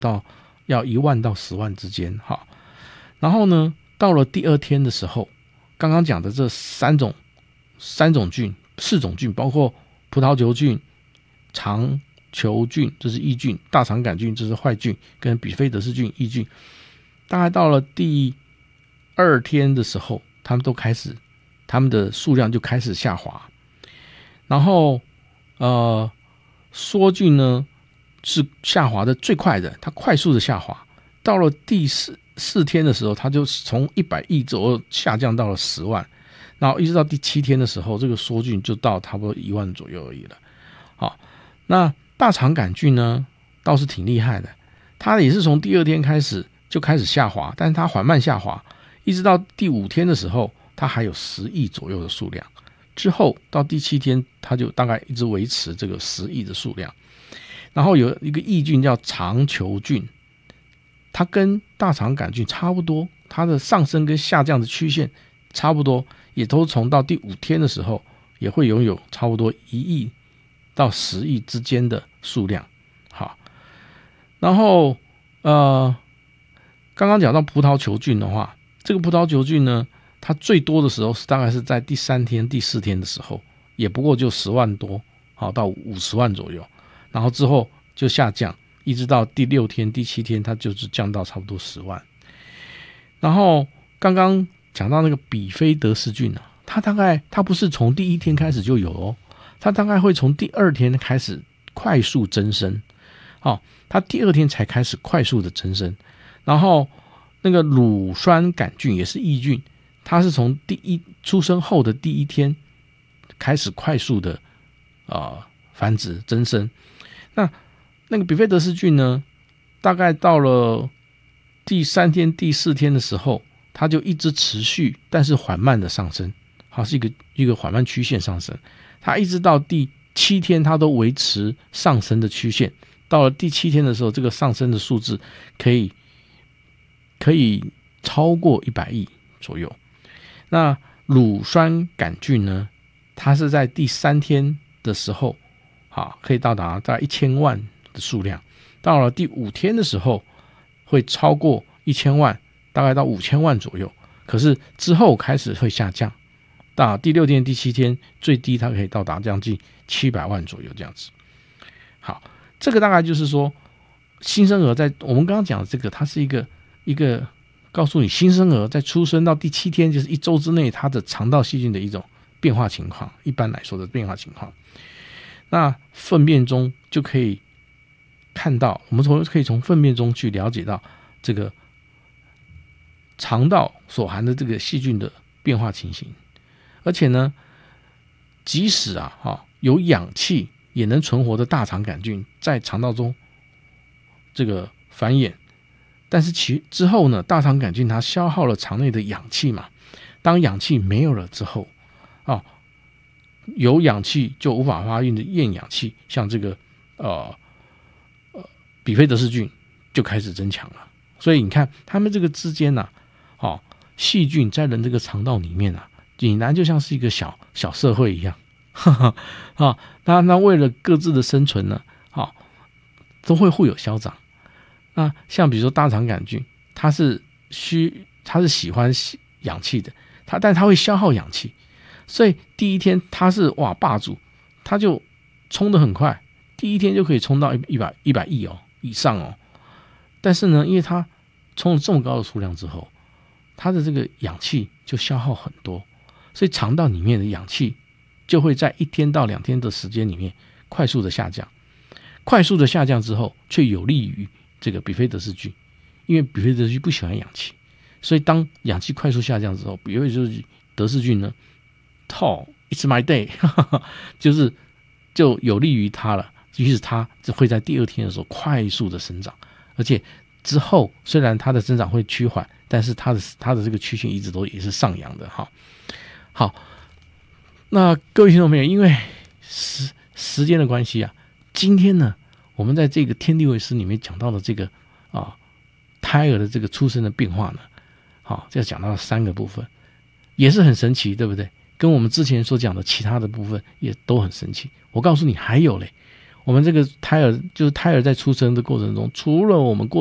到要1万到10万之间。好，然后呢，到了第2天的时候，刚刚讲的这4种菌，包括葡萄球菌、肠球菌，这是益菌；大肠杆菌，这是坏菌，跟比菲德氏菌、益菌。大概到了第2天的时候，他们的数量就开始下滑。然后梭菌呢是下滑的最快的，它快速的下滑。到了第4天的时候，它就从100亿左右下降到了10万，然后一直到第7天的时候，这个梭菌就到差不多1万左右而已了。好，那大肠杆菌呢倒是挺厉害的，它也是从第2天开始就开始下滑，但是它缓慢下滑，一直到第5天的时候，它还有10亿左右的数量。之后到第7天，它就大概一直维持这个10亿的数量。然后有一个益菌叫肠球菌，它跟大肠杆菌差不多，它的上升跟下降的曲线差不多，也都从到第5天的时候也会拥有差不多1亿到10亿之间的数量。好，然后刚刚讲到葡萄球菌的话，这个葡萄球菌呢，它最多的时候大概是在第3天、第4天的时候，也不过就10万多，好到50万左右，然后之后就下降，一直到第6天、第7天，它就是降到差不多10万。然后刚刚讲到那个比菲德氏菌啊，它不是从第1天开始就有哦，它大概会从第2天开始快速增生，它第2天才开始快速的增生。然后那个乳酸杆菌也是益菌，它是从出生后的第1天开始快速的繁殖增生。那个比菲德氏菌呢，大概到了第3天、第4天的时候，它就一直持续，但是缓慢的上升，好，是一个缓慢曲线上升。它一直到第7天，它都维持上升的曲线。到了第7天的时候，这个上升的数字可以超过100亿左右。那乳酸杆菌呢，它是在第3天的时候，可以到达大概1000万的数量。到了第5天的时候，会超过1000万，大概到5000万左右。可是之后开始会下降，到第6天、第7天最低它可以到达将近700万左右这样子。好，这个大概就是说，新生儿在我们刚刚讲的这个，它是一个告诉你新生儿在出生到第7天，就是1周之内，它的肠道细菌的一种变化情况，一般来说的变化情况。那粪便中就可以看到，我们可以从粪便中去了解到这个肠道所含的这个细菌的变化情形。而且呢，即使有氧气也能存活的大肠杆菌在肠道中这个繁衍，但是之后呢，大肠杆菌它消耗了肠内的氧气嘛，当氧气没有了之后，有氧气就无法发育的厌氧气，像这个比菲德氏菌就开始增强了。所以你看，它们这个之间细菌在人这个肠道里面俨然就像是一个小社会一样。那为了各自的生存呢，都会互有消长。那像比如说大肠杆菌，它是喜欢氧气的，但它会消耗氧气，所以第1天它是霸主，它就冲得很快，第1天就可以冲到100亿以上。但是呢，因为它冲了这么高的数量之后，它的这个氧气就消耗很多，所以肠道里面的氧气就会在1天到2天的时间里面快速的下降。快速的下降之后，却有利于这个比菲德氏菌，因为比菲德氏菌不喜欢氧气，所以当氧气快速下降之后，比菲德氏菌呢，It's my day 就有利于它了。于是它就会在第2天的时候快速的生长，而且之后虽然它的增长会趋缓，但是它的这个曲线一直都也是上扬的。好，那各位听众朋友，因为时间的关系今天呢，我们在这个天地为师里面讲到的这个胎儿的这个出生的变化呢，这讲到了3个部分，也是很神奇，对不对？跟我们之前所讲的其他的部分也都很神奇。我告诉你，还有嘞， 我们这个胎儿就是胎儿在出生的过程中，除了我们过